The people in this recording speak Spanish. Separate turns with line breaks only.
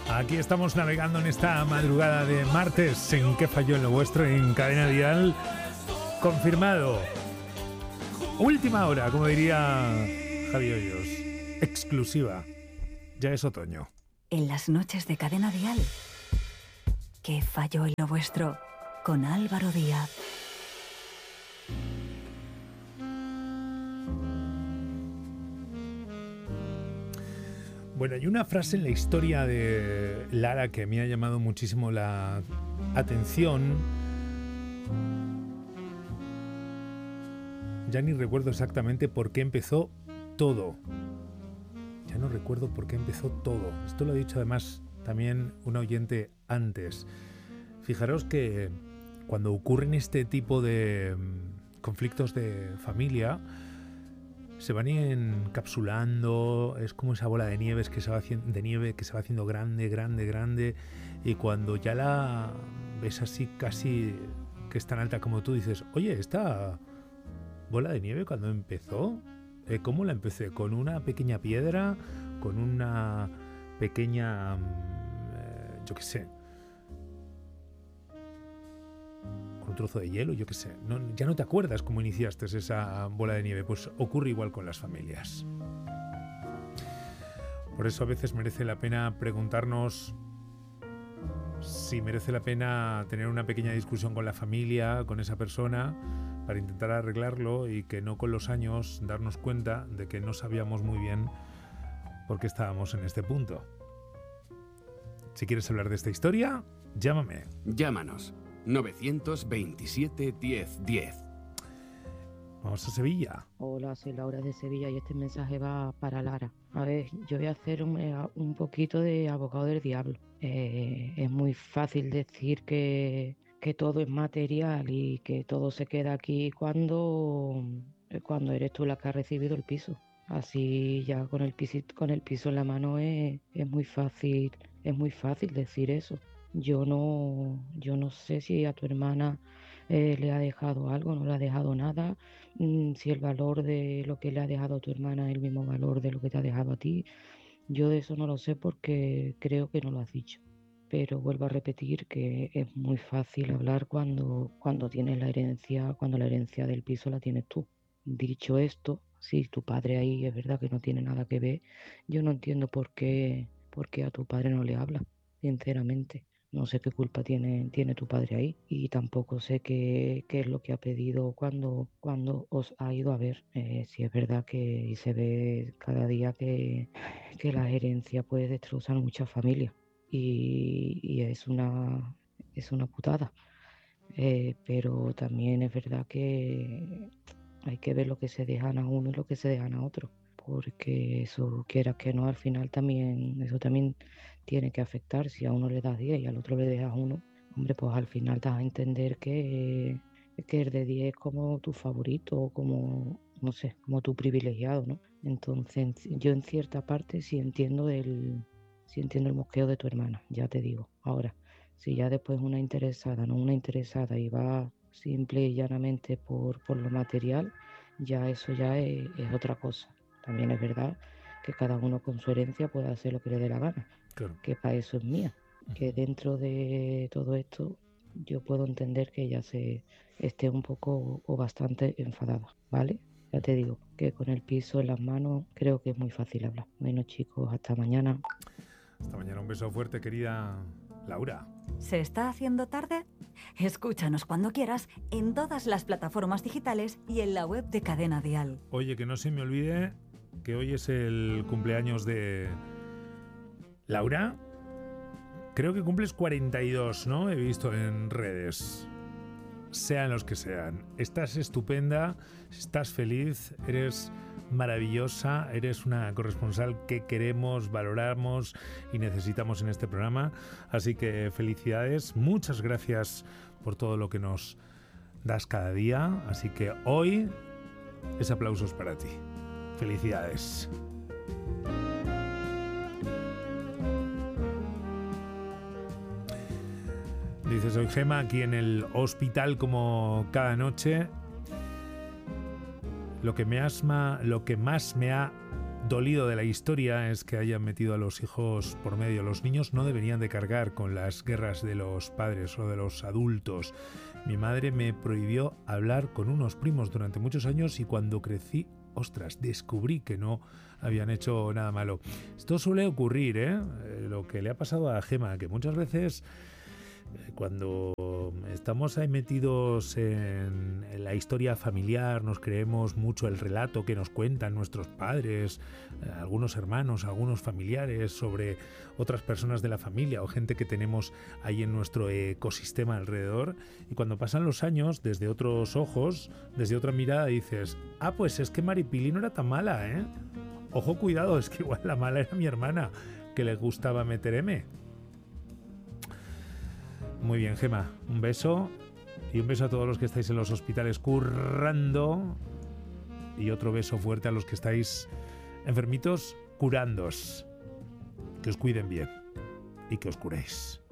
Aquí estamos navegando en esta madrugada de martes en ¿Qué falló en lo vuestro? En Cadena Dial. Confirmado. Última hora, como diría Javi Hoyos. Exclusiva. Ya es otoño.
En las noches de Cadena Dial. ¿Qué falló en lo vuestro? Con Álvaro Díaz.
Bueno, hay una frase en la historia de Lara que me ha llamado muchísimo la atención. Ya ni recuerdo exactamente por qué empezó todo. Ya no recuerdo por qué empezó todo. Esto lo ha dicho además también un oyente antes. Fijaros que cuando ocurren este tipo de conflictos de familia, se van encapsulando, es como esa bola de nieve que se va haciendo grande, grande, grande, y cuando ya la ves así casi que es tan alta como tú, dices, oye, esta bola de nieve cuando empezó, ¿cómo la empecé? ¿Con una pequeña piedra? ¿Con una pequeña, yo qué sé, un trozo de hielo, yo qué sé, ya no te acuerdas cómo iniciaste esa bola de nieve? Pues ocurre igual con las familias. Por eso a veces merece la pena preguntarnos si merece la pena tener una pequeña discusión con la familia, con esa persona, para intentar arreglarlo y que no con los años darnos cuenta de que no sabíamos muy bien por qué estábamos en este punto. Si quieres hablar de esta historia, llámame.
Llámanos. 927 10 10.
Vamos a Sevilla.
Hola, soy Laura de Sevilla y este mensaje va para Lara. A ver, yo voy a hacer un poquito de abogado del diablo. Es muy fácil decir que todo es material y que todo se queda aquí cuando eres tú la que ha recibido el piso. Así ya con el piso en la mano es muy fácil decir eso. Yo no sé si a tu hermana le ha dejado algo, no le ha dejado nada, si el valor de lo que le ha dejado a tu hermana es el mismo valor de lo que te ha dejado a ti. Yo de eso no lo sé porque creo que no lo has dicho. Pero vuelvo a repetir que es muy fácil hablar cuando tienes la herencia, cuando la herencia del piso la tienes tú. Dicho esto, si tu padre ahí es verdad que no tiene nada que ver, yo no entiendo por qué a tu padre no le habla, sinceramente. No sé qué culpa tiene tu padre ahí y tampoco sé qué es lo que ha pedido cuando os ha ido a ver. Si es verdad que y se ve cada día que la herencia puede destrozar muchas familias y es una putada. Pero también es verdad que hay que ver lo que se dejan a uno y lo que se dejan a otro. Porque eso, quieras que no, al final eso también tiene que afectar. Si a uno le das 10 y al otro le dejas 1, hombre, pues al final te vas a entender que el de 10 es como tu favorito, o como, no sé, como tu privilegiado, ¿no? Entonces, yo en cierta parte sí entiendo el mosqueo de tu hermana, ya te digo. Ahora, si ya después una interesada y va simple y llanamente por lo material, ya eso ya es otra cosa. También es verdad que cada uno con su herencia puede hacer lo que le dé la gana,
Claro.
que para eso es mía, que dentro de todo esto yo puedo entender que ella se esté un poco o bastante enfadada, ¿vale? Ya te digo que con el piso en las manos creo que es muy fácil hablar. Bueno, chicos, hasta mañana.
Hasta mañana, un beso fuerte, querida Laura.
¿Se está haciendo tarde? Escúchanos cuando quieras en todas las plataformas digitales y en la web de Cadena Dial.
Oye, que no se me olvide que hoy es el cumpleaños de Laura. Creo que cumples 42, ¿no? He visto en redes. Sean los que sean. Estás estupenda, estás feliz, eres maravillosa, eres una corresponsal que queremos, valoramos y necesitamos en este programa. Así que felicidades, muchas gracias por todo lo que nos das cada día. Así que hoy es aplausos para ti. Felicidades. Dice, soy Gema, aquí en el hospital como cada noche. Lo que más me ha dolido de la historia es que hayan metido a los hijos por medio. Los niños no deberían de cargar con las guerras de los padres o de los adultos. Mi madre me prohibió hablar con unos primos durante muchos años y cuando crecí, ostras, descubrí que no habían hecho nada malo. Esto suele ocurrir, lo que le ha pasado a Gema, que muchas veces cuando estamos ahí metidos en la historia familiar, nos creemos mucho el relato que nos cuentan nuestros padres, algunos hermanos, algunos familiares sobre otras personas de la familia o gente que tenemos ahí en nuestro ecosistema alrededor, y cuando pasan los años, desde otros ojos, desde otra mirada, dices, pues es que Maripili no era tan mala, Ojo, cuidado, es que igual la mala era mi hermana, que le gustaba meter M. Muy bien, Gema, un beso y un beso a todos los que estáis en los hospitales currando y otro beso fuerte a los que estáis enfermitos curándoos. Que os cuiden bien y que os curéis.